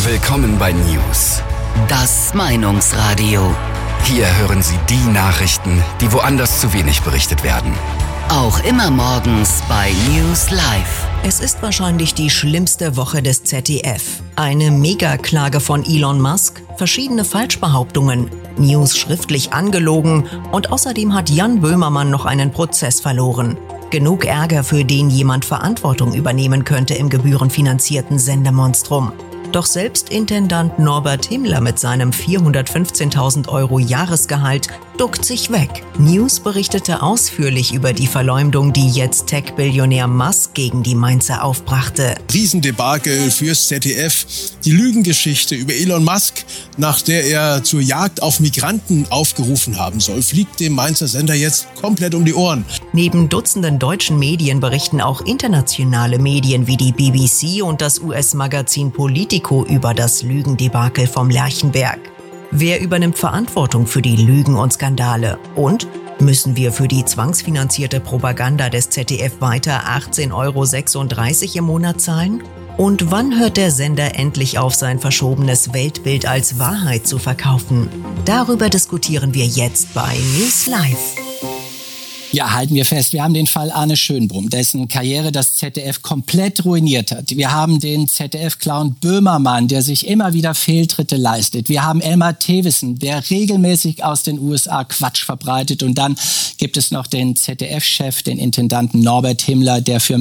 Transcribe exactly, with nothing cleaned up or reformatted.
Willkommen bei News. Das Meinungsradio. Hier hören Sie die Nachrichten, die woanders zu wenig berichtet werden. Auch immer morgens bei News Live. Es ist wahrscheinlich die schlimmste Woche des Z D F. Eine Megaklage von Elon Musk, verschiedene Falschbehauptungen, News schriftlich angelogen und außerdem hat Jan Böhmermann noch einen Prozess verloren. Genug Ärger, für den jemand Verantwortung übernehmen könnte im gebührenfinanzierten Sendemonstrum. Doch selbst Intendant Norbert Himmler mit seinem vierhundertfünfzehntausend Euro Jahresgehalt duckt sich weg. News berichtete ausführlich über die Verleumdung, die jetzt Tech-Billionär Musk gegen die Mainzer aufbrachte. Riesendebakel fürs Z D F. Die Lügengeschichte über Elon Musk, nach der er zur Jagd auf Migranten aufgerufen haben soll, fliegt dem Mainzer Sender jetzt komplett um die Ohren. Neben Dutzenden deutschen Medien berichten auch internationale Medien wie die B B C und das U S-Magazin Politico über das Lügendebakel vom Lerchenberg. Wer übernimmt Verantwortung für die Lügen und Skandale? Und müssen wir für die zwangsfinanzierte Propaganda des Z D F weiter achtzehn Euro sechsunddreißig im Monat zahlen? Und wann hört der Sender endlich auf, sein verschobenes Weltbild als Wahrheit zu verkaufen? Darüber diskutieren wir jetzt bei News Live. Ja, halten wir fest, wir haben den Fall Arne Schönbrunn, dessen Karriere das Z D F komplett ruiniert hat. Wir haben den Z D F-Clown Böhmermann, der sich immer wieder Fehltritte leistet. Wir haben Elmar Thewissen, der regelmäßig aus den U S A Quatsch verbreitet. Und dann gibt es noch den Z D F-Chef, den Intendanten Norbert Himmler, der für